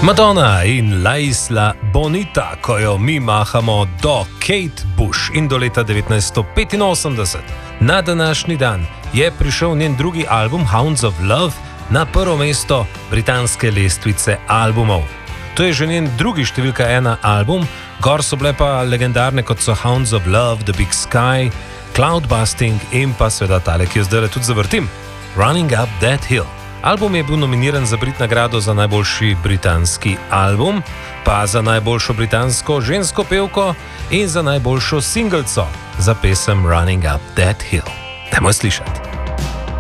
Madonna in La Isla Bonita, ko jo mi mahamo do Kate Bush in do leta 1985. Na današnji dan je prišel njen drugi album Hounds of Love na prvo mesto britanske lestvice albumov. To je že njen drugi številka 1 album, gor so bile pa legendarne kot so Hounds of Love, The Big Sky, Cloudbusting in pa seveda tale, ki jo zdaj tudi zavrtim, Running Up That Hill. Album je bil nominiran za Brit nagrado za najboljši britanski album, pa za najboljšo britansko žensko pevko in za najboljšo singelco za pesem Running Up That Hill. Dajmo slišati.